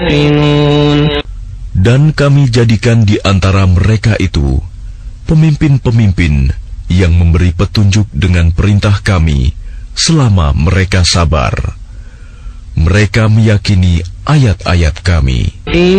Dan kami jadikan di antara mereka itu pemimpin-pemimpin yang memberi petunjuk dengan perintah kami selama mereka sabar. Mereka meyakini ayat-ayat kami.